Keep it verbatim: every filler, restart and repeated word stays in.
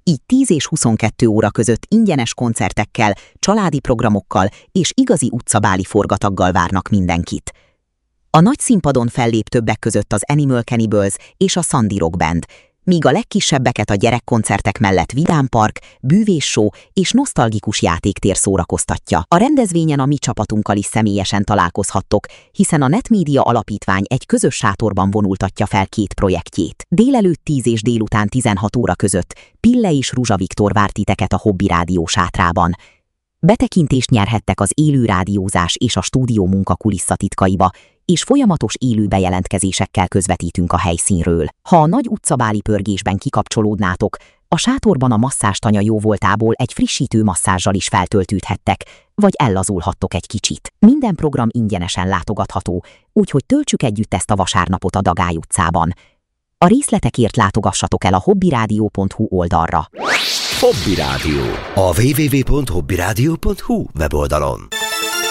így tíz és huszonkettő óra között ingyenes koncertekkel, családi programokkal és igazi utcabáli forgataggal várnak mindenkit. A nagy színpadon fellép többek között az Animal Cannibals és a Sandy Rock Band, míg a legkisebbeket a gyerekkoncertek mellett vidámpark, bűvésshow és nosztalgikus játéktér szórakoztatja. A rendezvényen a mi csapatunkkal is személyesen találkozhattok, hiszen a Netmédia Alapítvány egy közös sátorban vonultatja fel két projektjét. Délelőtt tíz és délután tizenhat óra között Pille és Ruzsa Viktor vár titeket a Hobby Rádió sátrában. Betekintést nyerhettek az élő rádiózás és a stúdió munka kulisszatitkaiba, és folyamatos élő bejelentkezésekkel közvetítünk a helyszínről. Ha a nagy utcabáli pörgésben kikapcsolódnátok, a sátorban a masszástanya jóvoltából egy frissítő masszázsal is feltöltődhettek, vagy ellazulhattok egy kicsit. Minden program ingyenesen látogatható, úgyhogy töltsük együtt ezt a vasárnapot a Dagály utcában. A részletekért látogassatok el a hobbyradio pont hu oldalra. Hobby Rádió. A double-u double-u double-u pont hobbyradio pont hu weboldalon.